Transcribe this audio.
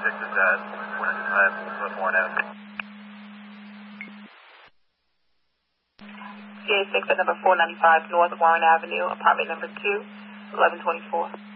is at 495 North Warren Avenue. CA6 at number 495 North Warren Avenue, apartment number 2, 1124.